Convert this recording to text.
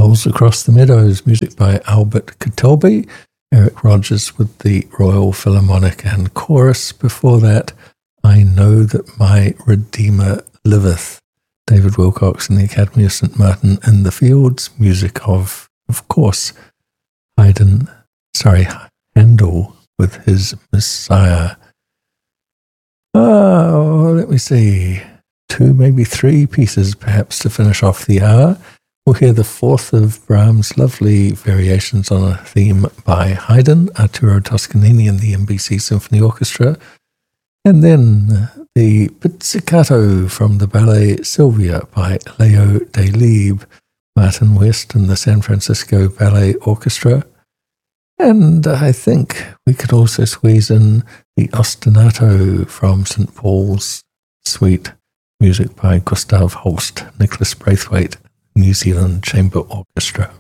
Bells Across the Meadows, music by Albert Kitelby, Eric Rogers with the Royal Philharmonic and Chorus. Before that, I Know That My Redeemer Liveth, David Wilcox and the Academy of St. Martin in the Fields, music of course, Handel with his Messiah. Let me see, 2, maybe 3 pieces perhaps to finish off the hour. We'll hear the fourth of Brahms' lovely variations on a theme by Haydn, Arturo Toscanini and the NBC Symphony Orchestra, and then the pizzicato from the ballet Sylvia by Leo Delibes, Martin West and the San Francisco Ballet Orchestra. And I think we could also squeeze in the ostinato from St. Paul's Suite, music by Gustav Holst, Nicholas Braithwaite, New Zealand Chamber Orchestra.